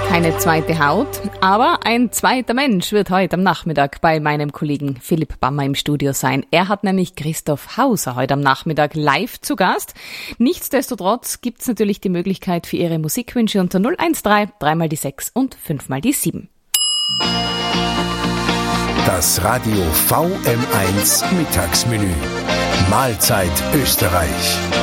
Keine zweite Haut, aber ein zweiter Mensch wird heute am Nachmittag bei meinem Kollegen Philipp Bammer im Studio sein. Er hat nämlich Christoph Hauser heute am Nachmittag live zu Gast. Nichtsdestotrotz gibt's natürlich die Möglichkeit für Ihre Musikwünsche unter 013 3 die 6 und 5 die 7. Das Radio VM1 Mittagsmenü. Mahlzeit Österreich.